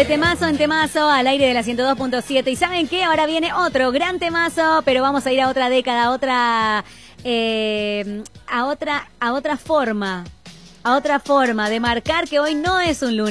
De temazo en temazo, al aire de la 102.7. ¿Y saben qué? Ahora viene otro gran temazo, pero vamos a ir a otra década, a otra forma de marcar que hoy no es un lunes.